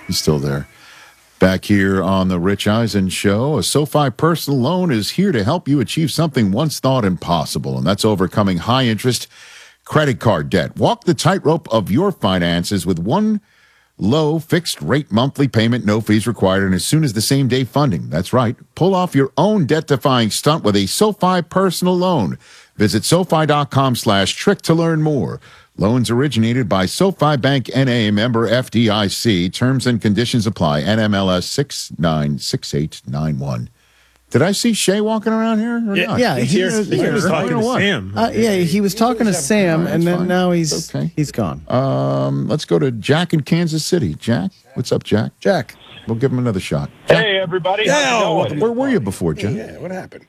He's still there. Back here on the Rich Eisen Show, a SoFi personal loan is here to help you achieve something once thought impossible, and that's overcoming high-interest credit card debt. Walk the tightrope of your finances with one low fixed-rate monthly payment, no fees required, and as soon as the same-day funding. That's right. Pull off your own debt-defying stunt with a SoFi personal loan. Visit SoFi.com/trick to learn more. Loans originated by SoFi Bank N.A., member FDIC. Terms and conditions apply. NMLS 696891. Did I see Shay walking around here or not? Yeah, he was talking to Sam. He was talking to Sam, and then fine. now he's Okay. he's gone. Let's go to Jack in Kansas City. Jack, what's up, Jack? Jack. We'll give him another shot. Hey, everybody. How's it going? Where were you before, Jack? Yeah, what happened?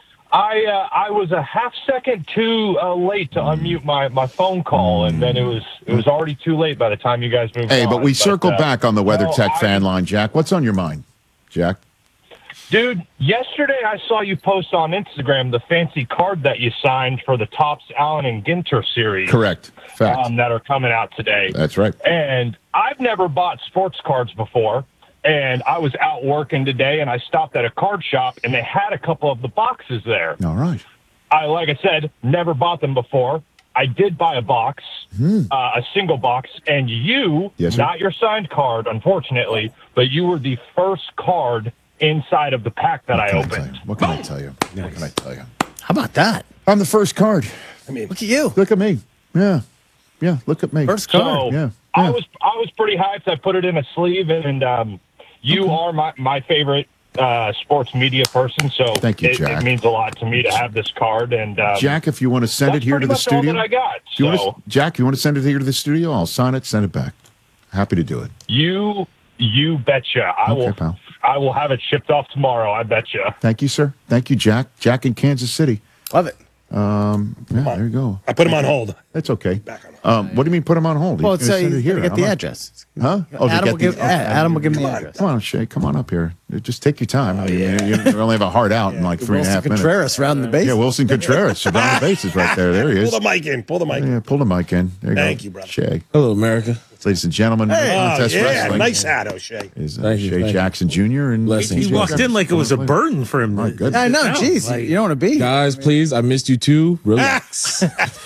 I was a half second too late to unmute my phone call, and then it was already too late by the time you guys moved on. Hey, but we circled back on the WeatherTech fan line, Jack. What's on your mind, Jack? Dude, yesterday I saw you post on Instagram the fancy card that you signed for the Topps Allen and Ginter series. Correct. Fact. That are coming out today. That's right. And I've never bought sports cards before. And I was out working today, and I stopped at a card shop, and they had a couple of the boxes there. All right. Like I said, never bought them before. I did buy a box, a single box, and you, Yes, sir. not your signed card, unfortunately, but you were the first card inside of the pack that I opened. What can I tell you? What can I tell you? How about that? I'm the first card. Look at you. Look at me. Yeah. Look at me. First card. So Yeah. I was pretty hyped. I put it in a sleeve, and you are my favorite sports media person, so Thank you, Jack. it means a lot to me to have this card. And Jack, if you want to send it that's here to pretty the much all studio, that I got. Jack, you want to send it here to the studio? I'll sign it, send it back. Happy to do it. You betcha. Okay, pal. I will have it shipped off tomorrow. I betcha. Thank you, sir. Thank you, Jack. Jack in Kansas City. Love it. There you go. I put him on hold. That's okay. Back on What do you mean put him on hold? Well, He's it's gonna send it here. get the I'm not- address. Huh? Oh, to Adam get will give. Adam will give me the address. Come on, Shay. Come on up here. Just take your time. You only have a heart out in like 3.5 Wilson minutes. Contreras round the base. Yeah, Wilson Contreras. Around the bases right there. There he is. Pull the mic in. Pull the mic. Yeah, pull the mic in. There you go. Thank you, brother. Shay. Hello, America. Ladies and gentlemen, Oh, Contest yeah. Wrestling Nice hat, O'Shea. is Thank you, Shay thank you. Jackson Jr. and Blessings. He walked in like it was a burden for him. My goodness. I know. Jeez, you don't want to be. Guys, please, I missed you too. Relax.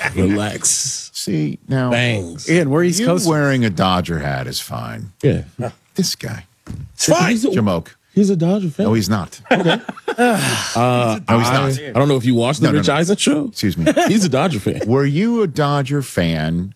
Relax. See, now, Bangs. Ian, we're East you Coast. wearing a Dodger hat is fine. Yeah. This guy, It's fine. Jamoke. He's a Dodger fan. No, he's not. No, he's not. I don't know if you watched the No, Rich no. Eisen show. Excuse me. He's a Dodger fan. Were you a Dodger fan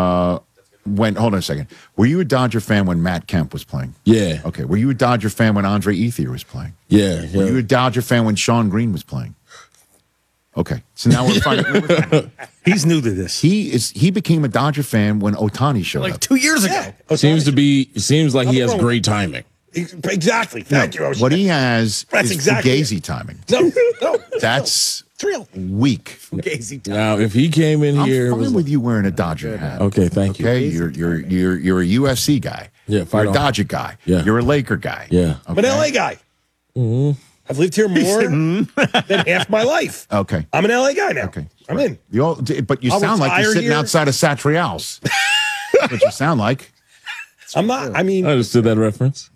hold on a second. Were you a Dodger fan when Matt Kemp was playing? Yeah. Okay. Were you a Dodger fan when Andre Ethier was playing? Yeah. Were you a Dodger fan when Sean Green was playing? Okay. So now we're finding He's new to this. he became a Dodger fan when Otani showed up. 2 years ago. Seems like he has great timing. Exactly. Thank you, O'Shea. What he has That's is exactly Fugazi timing. No. That's It's real. weak. Now, if he came in here, I'm fine with you wearing a Dodger hat. okay, thank you. Okay, you're a UFC guy. Yeah, fight you're a on. Dodger guy. Yeah. You're a Laker guy. Yeah. I'm an LA guy. I've lived here more than half my life. Okay. I'm an LA guy now. Okay. I'm in. But you I'll sound like you're retire sitting here. outside of Satrial's. That's what you sound like. I'm not. I mean, I understood that reference.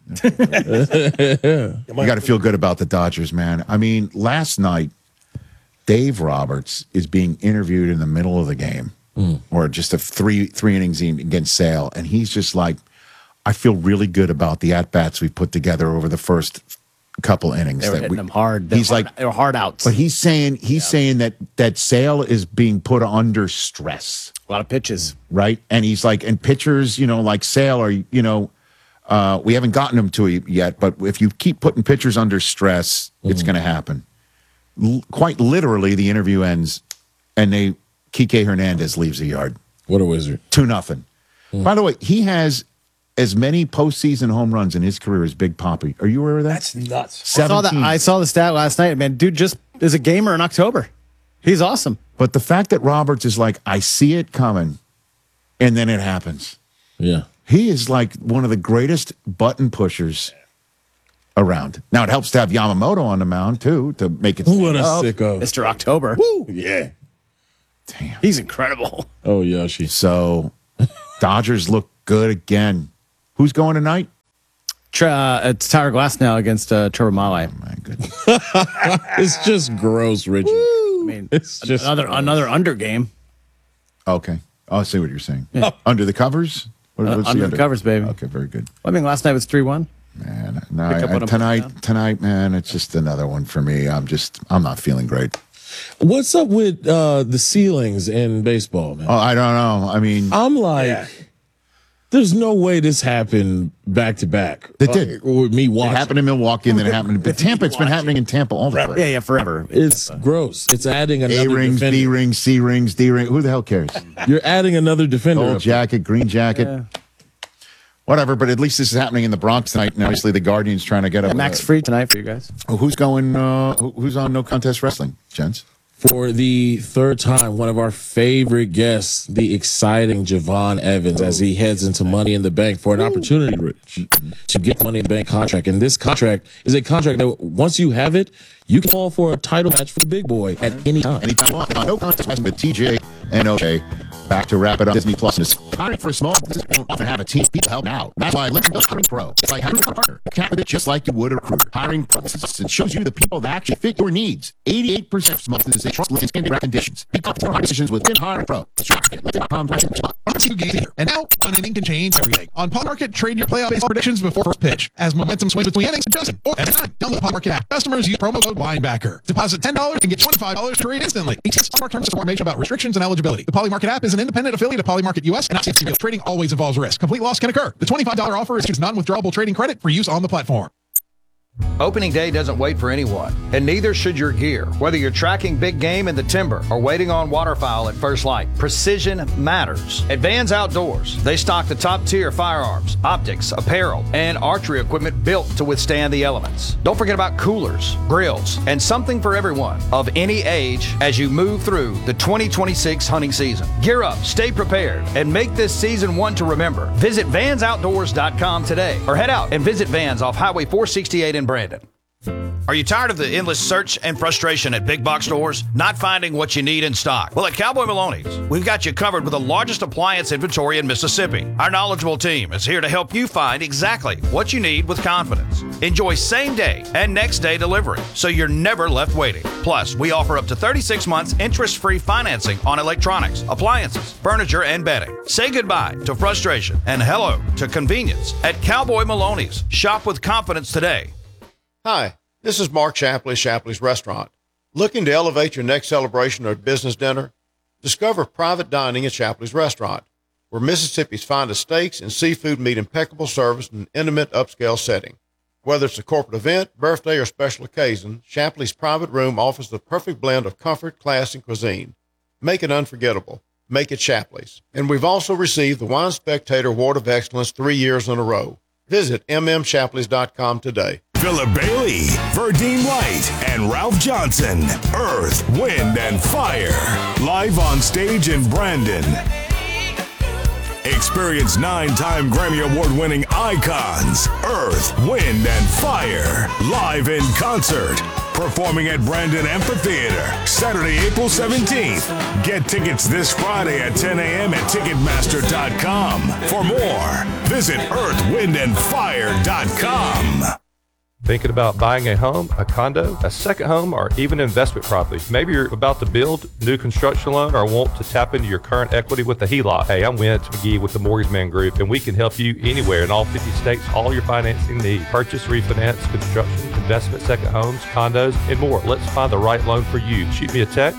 You got to feel good about the Dodgers, man. I mean, last night, Dave Roberts is being interviewed in the middle of the game, or just a three innings against Sale, and he's just like, I feel really good about the at bats we put together over the first couple innings. They were hitting them hard. They were hard outs. But he's saying that Sale is being put under stress. A lot of pitches. Right? And he's like, and pitchers, like Sale are, we haven't gotten him to it yet, but if you keep putting pitchers under stress, it's going to happen. Quite literally, the interview ends, and Kike Hernandez leaves the yard. What a wizard. 2-0. By the way, he has as many postseason home runs in his career as Big Papi. Are you aware of that? that's nuts. 17. I saw the stat last night, man. Dude just is a gamer in October. He's awesome. But the fact that Roberts is like, I see it coming, and then it happens. Yeah. He is like one of the greatest button pushers around. Now, it helps to have Yamamoto on the mound, too, to make it What a up. sicko. Mr. October. Woo, yeah. Damn. He's incredible. Oh, yeah, So, Dodgers look good again. Who's going tonight? It's Tyler Glass now against Trevor Malley. My goodness. It's just gross, Richie. I mean, It's just another under game. Okay. Oh, I see what you're saying. Under the covers? What's Under the covers, baby. Okay, very good. I mean, last night was 3-1. Man, Pick up what I'm tonight, man, it's just another one for me. I'm not feeling great. What's up with the ceilings in baseball, man? Oh, I don't know. I mean, I'm like, there's no way this happened back to back. It did. With me it watching. happened in Milwaukee, and then it happened in Tampa. It's been happening in Tampa all the time. Yeah, forever. It's gross. It's adding another A rings, defender. B rings, C rings, D ring. Who the hell cares? You're adding another defender. Gold jacket, green jacket. Whatever, but at least this is happening in the Bronx tonight, and obviously the Guardians trying to get up. Max free tonight for you guys. Who's going? Who's on No Contest Wrestling, gents? For the third time, one of our favorite guests, the exciting Javon Evans, as he heads into Money in the Bank for an opportunity, Rich, to get Money in the Bank contract. And this contract is a contract that once you have it, you can call for a title match for the big boy at any time. Anytime you want. No Contest Wrestling with TJ and OJ. Back to wrap it up. Disney Plus is hiring for a small business. Don't often have a team of people help out. That's why LinkedIn does Hiring Pro. It's like hiring a partner, a candidate just like you would a recruiter. Hiring Pro it shows you the people that actually fit your needs. 88% of small businesses trust LinkedIn's recommendations. Pick up for hard decisions with Hiring Pro. And now, one inning can change everything. On Pod Market, trade your playoff baseball predictions before first pitch. As momentum swings between innings, adjusting. Or at a time, download the Pod Market app. Customers use promo code Linebacker. Deposit $10 and get $25 to trade instantly. See terms for information about restrictions and eligibility. The Poly Market app is an independent affiliate of Poly Market US and not CFC. Trading always involves risk. Complete loss can occur. The $25 offer is non-withdrawable trading credit for use on the platform. Opening day doesn't wait for anyone, and neither should your gear. Whether you're tracking big game in the timber or waiting on waterfowl at first light, precision matters. At Vans Outdoors, they stock the top-tier firearms, optics, apparel, and archery equipment built to withstand the elements. Don't forget about coolers, grills, and something for everyone of any age as you move through the 2026 hunting season. Gear up, stay prepared, and make this season one to remember. Visit vansoutdoors.com today or head out and visit Vans off Highway 468 in Brandon. Are you tired of the endless search and frustration at big box stores, not finding what you need in stock? Well, at Cowboy Maloney's, we've got you covered with the largest appliance inventory in Mississippi. Our knowledgeable team is here to help you find exactly what you need with confidence. Enjoy same day and next day delivery, so you're never left waiting. Plus, we offer up to 36 months interest-free financing on electronics, appliances, furniture, and bedding. Say goodbye to frustration and hello to convenience at Cowboy Maloney's. Shop with confidence today. Hi, this is Mark Shapley, Shapley's Restaurant. Looking to elevate your next celebration or business dinner? Discover private dining at Shapley's Restaurant, where Mississippi's finest steaks and seafood meet impeccable service in an intimate upscale setting. Whether it's a corporate event, birthday, or special occasion, Shapley's private room offers the perfect blend of comfort, class, and cuisine. Make it unforgettable. Make it Shapley's. And we've also received the Wine Spectator Award of Excellence 3 years in a row. Visit mmshapleys.com today. Philip Bailey, Verdine White, and Ralph Johnson. Earth, Wind, and Fire. Live on stage in Brandon. Experience 9-time Grammy Award-winning icons. Earth, Wind, and Fire. Live in concert. Performing at Brandon Amphitheater, Saturday, April 17th. Get tickets this Friday at 10 a.m. at Ticketmaster.com. For more, visit earthwindandfire.com. Thinking about buying a home, a condo, a second home, or even investment property? Maybe you're about to build new construction loan or want to tap into your current equity with a HELOC. Hey, I'm Wentz McGee with the Mortgage Man Group, and we can help you anywhere in all 50 states, all your financing needs. Purchase, refinance, construction, investment, second homes, condos, and more. Let's find the right loan for you. Shoot me a text,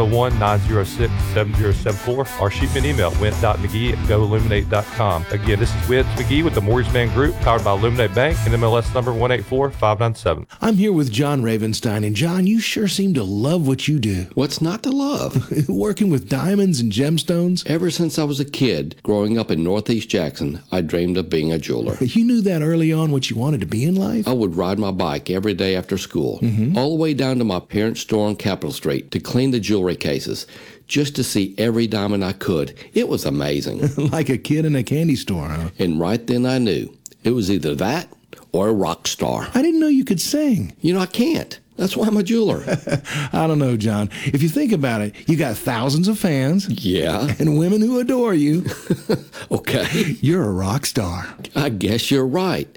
601-906-7074, or shoot me an email, went.mcgee@goilluminate.com. Again, this is Wentz McGee with the Mortgage Man Group, powered by Illuminate Bank, and MLS number 184-597. I'm here with John Ravenstein, and John, you sure seem to love what you do. What's not to love? Working with diamonds and gemstones? Ever since I was a kid, growing up in Northeast Jackson, I dreamed of being a jeweler. You knew that early on what you wanted to be in life? I would ride my bike every day after school, all the way down to my parents' store on Capitol Street to clean the jewelry cases, just to see every diamond I could. It was amazing. Like a kid in a candy store, huh? And right then I knew it was either that or a rock star. I didn't know you could sing. You know, I can't. That's why I'm a jeweler. I don't know, John. If you think about it, you got thousands of fans. Yeah. And women who adore you. Okay. You're a rock star. I guess you're right.